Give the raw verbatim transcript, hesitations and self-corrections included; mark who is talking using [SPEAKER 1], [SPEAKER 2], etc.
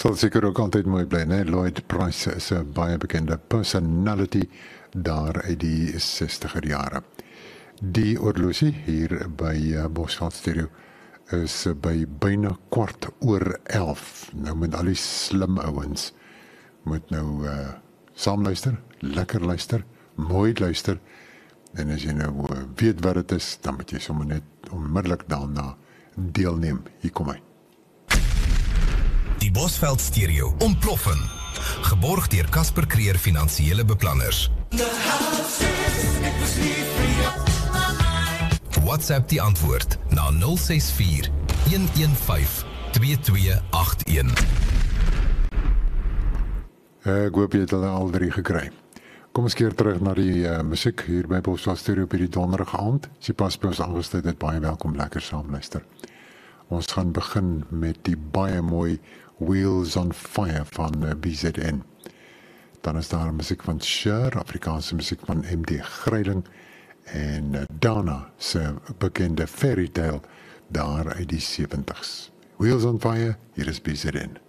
[SPEAKER 1] Sal seker ook altyd mooi bly, né? Lloyd Price is 'n baie bekende personality daar uit die sestiger jare. Die oorlosie hier by uh, Bosveld Stereo is uh, by byna kwart oor elf. Nou met al die slim ouens moet nou uh, saam luister, lekker luister, mooi luister. En as jy nou uh, weet wat dit is, dan moet jy sommer net onmiddellik daarna deelneem. Hier kom hy.
[SPEAKER 2] Die Bosveld Stereo ontploffen. Geborg deur Casper Creer Finansiële Beplanners. WhatsApp die antwoord na nul ses vier, een een vyf, twee twee agt een.
[SPEAKER 1] Ek hoop jy het hulle al drie gekry. Kom ons keer terug na die uh, musiek hier by Bosveld Stereo op die donderdag aand. As jy pas by ons aangesluit het, baie welkom, lekker saam luister. Ons gaan begin met die baie mooi Wheels on Fire van uh, B Z N. Dan is daar musiek van Cher, Afrikaanse musiek van M D Greiling en uh, Dana se bekende fairy tale daar uit die sewentig's. Wheels on Fire, hier is B Z N.